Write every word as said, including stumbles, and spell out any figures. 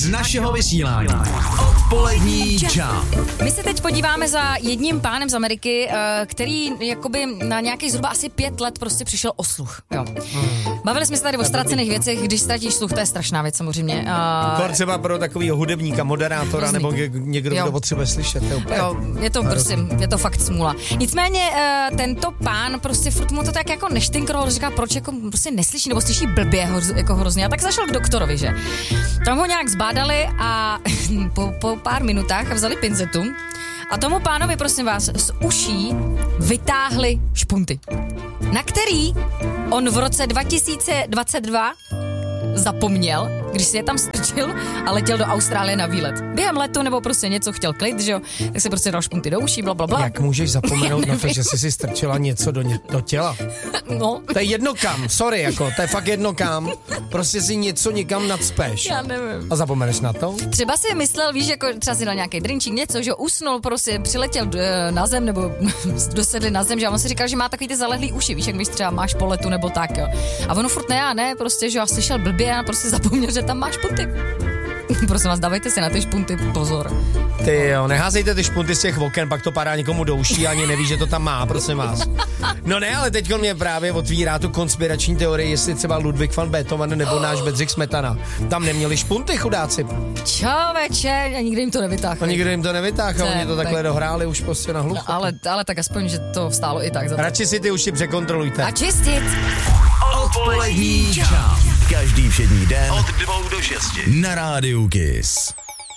našeho vysílání. Odpolední čau. My se teď podíváme za jedním pánem z Ameriky, který jakoby na nějakých zhruba asi pět let prostě přišel o sluch. Jo. Bavili jsme se tady o ztracených věcech, když ztratíš sluch, to je strašná věc samozřejmě. To třeba pro takovýho hudebníka, moderátora Hrozný. nebo někdo, Jo. kdo potřebuje slyšet. Je, úplně... Jo, je to prostě, je to fakt smůla. Nicméně uh, tento pán prostě furt mu to tak jako neštinkrol, říká, proč jako prostě neslyší, nebo slyší blbě ho, jako hrozně. A tak zašel k doktorovi, že? Tam ho nějak zbádali a po, po pár minutách vzali pinzetu a tomu pánovi, prosím vás, z uší vytáhli špunty, na který on v roce dva tisíce dvacet dva zapomněl, když si je tam strčil a letěl do Austrálie na výlet. Během letu nebo prostě něco chtěl klid, že jo, tak si prostě dal špunty do uší, blablabla. Jak můžeš zapomenout na to, že jsi si strčila něco do, ně, do těla? No. To je jedno kam, sorry, jako, to je fakt jedno kam. Prostě si něco někam nadspeš. Já nevím. A zapomeneš na to? Třeba si myslel, víš, jako třeba si dal nějaký drinčík, něco, že usnul, prostě přiletěl na zem nebo dosedli na zem, že on si říkal, že má takový ty zalehlý uši, víš, jak když třeba máš po letu nebo tak, jo. A ono furt ne, a ne, prostě, že já slyšel blbě a prostě zapomněl, že tam máš špunty. Prosím vás, dávejte si na ty špunty pozor. Ty jo, neházejte ty špunty z těch oken, pak to padá někomu do uší a ani neví, že to tam má, prosím vás. No ne, ale teď mě právě otvírá tu konspirační teorii, jestli třeba Ludwig van Beethoven nebo náš Bedřich Smetana tam neměli špunty, chudáci. Čověče, a nikdy jim to nevytáhl. A nikdo jim to nevytáhl, oni to takhle tak... dohráli už prostě na hlucho. No, ale, ale tak aspoň, že to vstálo i tak za to. Radši si ty uši překontrolujte. A čistit. Odpolední čau. Každý všední den od dvou do šesti na rádiu Kiss.